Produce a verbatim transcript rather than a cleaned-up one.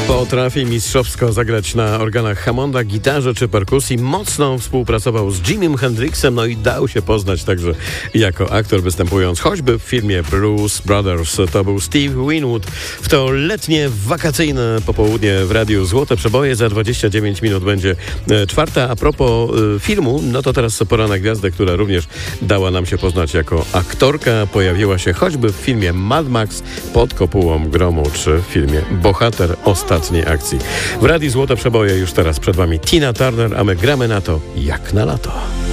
Potrafi mistrzowsko zagrać na organach Hammonda, gitarze czy perkusji. Mocno współpracował z Jimim Hendrixem, no i dał się poznać także jako aktor, występując choćby w filmie Blues Brothers. To był Steve Winwood. W to letnie, wakacyjne popołudnie w Radiu Złote Przeboje. Za dwadzieścia dziewięć minut będzie czwarta. A propos y, filmu, no to teraz pora na gwiazdę, która również dała nam się poznać jako aktorka. Pojawiła się choćby w filmie Mad Max, Pod kopułą gromu, czy w filmie Bohater ostatniej akcji. W Radiu Złote Przeboje już teraz przed wami Tina Turner, a my gramy na to jak na lato.